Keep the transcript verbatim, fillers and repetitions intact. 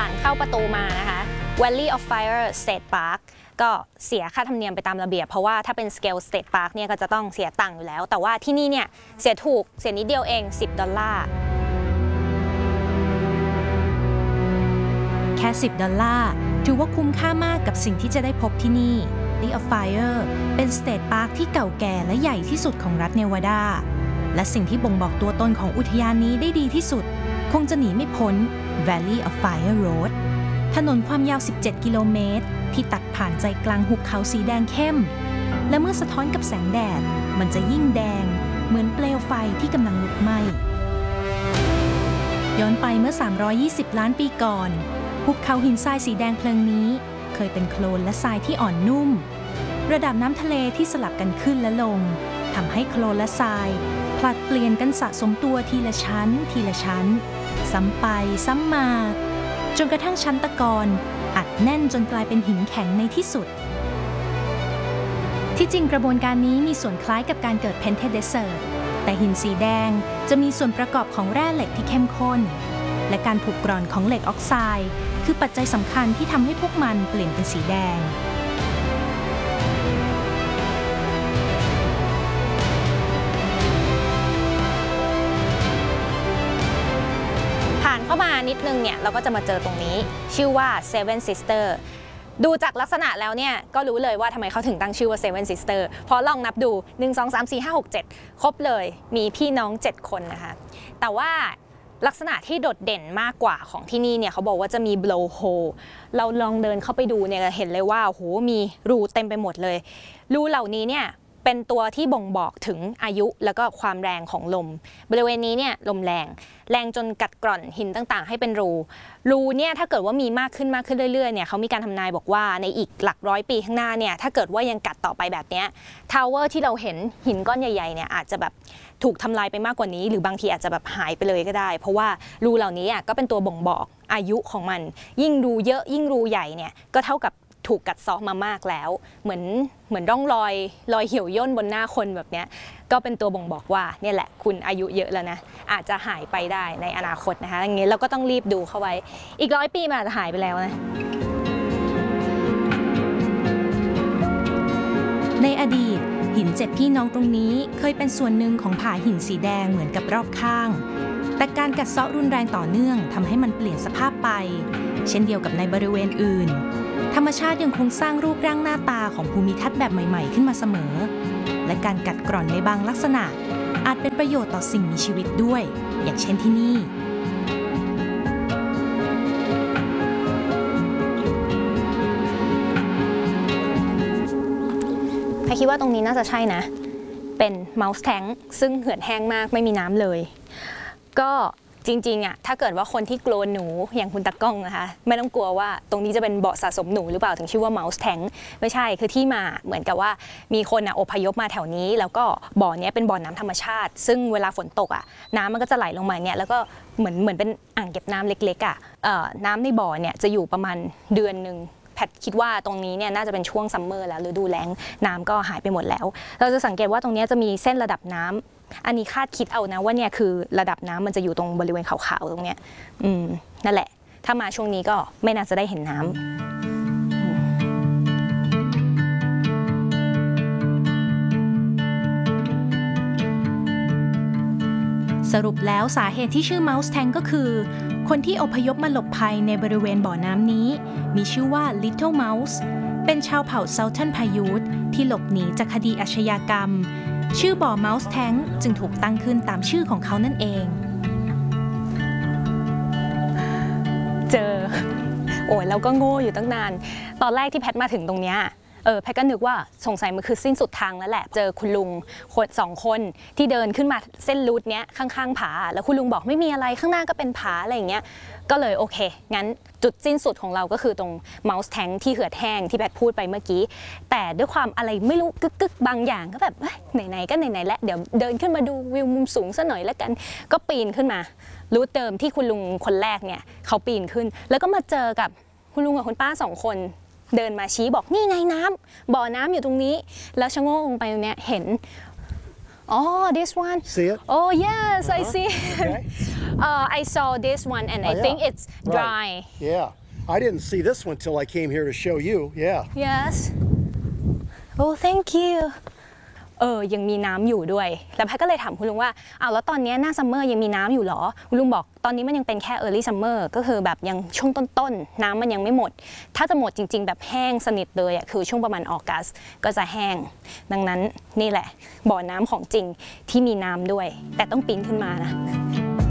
ผ่านเข้าประตูมานะคะ Valley of Fire State Park ก็เสียค่าธรรมเนียมไปตามระเบียบเพราะว่าถ้าเป็น Scale State Park เนี่ยก็จะต้องเสียตังค์อยู่แล้วแต่ว่าที่นี่เนี่ยเสียถูกเสียนิดเดียวเองสิบดอลลาร์แค่สิบดอลลาร์ถือว่าคุ้มค่ามากกับสิ่งที่จะได้พบที่นี่ Valley of Fire เป็น State Park ที่เก่าแก่และใหญ่ที่สุดของรัฐเนวาดาและสิ่งที่บ่งบอกตัวตนของอุทยานนี้ได้ดีที่สุดคงจะหนีไม่พ้น Valley of Fire Road ถนนความยาวสิบเจ็ดกิโลเมตรที่ตัดผ่านใจกลางหุบเขาสีแดงเข้มและเมื่อสะท้อนกับแสงแดดมันจะยิ่งแดงเหมือนเปลวไฟที่กำลังลุกไหม้ย้อนไปเมื่อสามร้อยยี่สิบล้านปีก่อนหุบเขาหินทรายสีแดงเพลิงนี้เคยเป็นโคลนและทรายที่อ่อนนุ่มระดับน้ำทะเลที่สลับกันขึ้นและลงทำให้โคลนและทรายผลัดเปลี่ยนกันสะสมตัวทีละชั้นทีละชั้นซ้ำไปซ้ำมาจนกระทั่งชั้นตะกอนอัดแน่นจนกลายเป็นหินแข็งในที่สุดที่จริงกระบวนการนี้มีส่วนคล้ายกับการเกิดเพนเทเดเซอร์แต่หินสีแดงจะมีส่วนประกอบของแร่เหล็กที่เข้มข้นและการผุกร่อนของเหล็กออกไซด์คือปัจจัยสำคัญที่ทำให้พวกมันเปลี่ยนเป็นสีแดงเข้ามานิดนึงเนี่ยเราก็จะมาเจอตรงนี้ชื่อว่า Seven Sister ดูจากลักษณะแล้วเนี่ยก็รู้เลยว่าทำไมเขาถึงตั้งชื่อว่า Seven Sister เพราะลองนับดูหนึ่ง สอง สาม สี่ ห้า หก เจ็ดครบเลยมีพี่น้องเจ็ดคนนะคะแต่ว่าลักษณะที่โดดเด่นมากกว่าของที่นี่เนี่ยเขาบอกว่าจะมี blow hole เราลองเดินเข้าไปดูเนี่ยเห็นเลยว่าโอ้โหมีรูเต็มไปหมดเลยรูเหล่านี้เนี่ยเป็นตัวที่บ่งบอกถึงอายุแล้วก็ความแรงของลมบริเวณนี้เนี่ยลมแรงแรงจนกัดกร่อนหินต่างๆให้เป็นรูรูเนี่ยถ้าเกิดว่ามีมากขึ้นมากขึ้นเรื่อยๆเนี่ยเขามีการทำนายบอกว่าในอีกหลักร้อยปีข้างหน้าเนี่ยถ้าเกิดว่ายังกัดต่อไปแบบนี้ทาวเวอร์ที่เราเห็นหินก้อนใหญ่ๆเนี่ยอาจจะแบบถูกทำลายไปมากกว่านี้หรือบางทีอาจจะแบบหายไปเลยก็ได้เพราะว่ารูเหล่านี้ก็เป็นตัวบ่งบอกอายุของมันยิ่งรูเยอะยิ่งรูใหญ่เนี่ยก็เท่ากับถูกกัดเซาะมามากแล้วเหมือนเหมือนร่องรอยรอยเหี่ยวย่นบนหน้าคนแบบนี้ก็เป็นตัวบ่งบอกว่าเนี่ยแหละคุณอายุเยอะแล้วนะอาจจะหายไปได้ในอนาคตนะคะอย่างนี้เราก็ต้องรีบดูเข้าไว้อีกร้อยปีมันอาจจะหายไปแล้วนะในอดีตหินเจ็ดพี่น้องตรงนี้เคยเป็นส่วนหนึ่งของผาหินสีแดงเหมือนกับรอบข้างแต่การกัดเซาะรุนแรงต่อเนื่องทำให้มันเปลี่ยนสภาพไปเช่นเดียวกับในบริเวณอื่นธรรมชาติยังคงสร้างรูปร่างหน้าตาของภูมิทัศน์แบบใหม่ๆขึ้นมาเสมอและการกัดกร่อนในบางลักษณะอาจเป็นประโยชน์ต่อสิ่งมีชีวิตด้วยอย่างเช่นที่นี่ใครคิดว่าตรงนี้น่าจะใช่นะเป็นเมาส์แทงค์ซึ่งเหือดแห้งมากไม่มีน้ำเลยก็จริงๆอ่ะถ้าเกิดว่าคนที่กลัวหนูอย่างคุณตากล้องนะคะไม่ต้องกลัวว่าตรงนี้จะเป็นบ่อสะสมหนูหรือเปล่าถึงชื่อว่า Mouse Tank ไม่ใช่คือที่มาเหมือนกับว่ามีคนอ่ะอพยพมาแถวนี้แล้วก็บ่อนี้เป็นบ่อน้ำธรรมชาติซึ่งเวลาฝนตกอ่ะน้ำมันก็จะไหลลงมาเนี่ยแล้วก็เหมือนเหมือนเป็นอ่างเก็บน้ำเล็กๆอ่ะน้ำในบ่อเนี่ยจะอยู่ประมาณเดือนหนึ่งแพทคิดว่าตรงนี้เนี่ยน่าจะเป็นช่วงซัมเมอร์แล้วฤดูแล้งน้ำก็หายไปหมดแล้วเราจะสังเกตว่าตรงนี้จะมีเส้นระดับน้ำอันนี้คาดคิดเอานะว่าเนี่ยคือระดับน้ำมันจะอยู่ตรงบริเวณขาวๆตรงเนี้ยอืมนั่นแหละถ้ามาช่วงนี้ก็ไม่น่าจะได้เห็นน้ำสรุปแล้วสาเหตุที่ชื่อ Mouse Tank ก็คือคนที่อพยพมาหลบภัยในบริเวณบ่อน้ำนี้มีชื่อว่า Little Mouse เป็นชาวเผ่า Southern Paiute ที่หลบหนีจากคดีอาชญากรรมชื่อบ่อ Mouse Tank จึงถูกตั้งขึ้นตามชื่อของเขานั่นเองเจอโอ้ยเราก็โง่อยู่ตั้งนานตอนแรกที่แพทมาถึงตรงเนี้ยเออแพทก็นึกว่าสงสัยมันคือสิ้นสุดทางแล้วแหละเจอคุณลุงคนสองคนที่เดินขึ้นมาเส้นรูทเนี้ยข้างๆผาแล้วคุณลุงบอกไม่มีอะไรข้างหน้าก็เป็นผาอะไรอย่างเงี้ยก็เลยโอเคงั้นจุดสิ้นสุดของเราก็คือตรง Mouse Tank ที่เหือดแห้งที่แพทพูดไปเมื่อกี้แต่ด้วยความอะไรไม่รู้กึกๆบางอย่างก็แบบไหนๆก็ไหนๆแล้วเดี๋ยวเดินขึ้นมาดูวิวมุมสูงซะหน่อยแล้วกันก็ปีนขึ้นมารูทเดิมที่คุณลุงคนแรกเนี่ยเขาปีนขึ้นแล้วก็มาเจอกับคุณลุงกับคุณป้าสองคนเดินมาชี้บอกนี่ไงน้ำบ่อน้ำอยู่ตรงนี้แล้วชะโงกลงไปตรงเนี้ยเห็น Oh, this one. See it? Oh, yes, I see. Okay. uh, I saw this one and I Oh, yeah. think it's dry. Right. Yeah. I didn't see this one till I came here to show you. Yeah. Yes. Oh, thank you. เออยังมีน้ำอยู่ด้วยแล้วแพทก็เลยถามคุณลุงว่าอ้าวแล้วตอนนี้หน้าซัมเมอร์ยังมีน้ำอยู่หรอคุณลุงบอกตอนนี้มันยังเป็นแค่ early summer ก็คือแบบยังช่วงต้นๆน้ำมันยังไม่หมดถ้าจะหมดจริงๆแบบแห้งสนิทเลยอ่ะคือช่วงประมาณออกัสก็จะแห้งดังนั้นนี่แหละบ่อน้ำของจริงที่มีน้ำด้วยแต่ต้องปีนขึ้นมานะ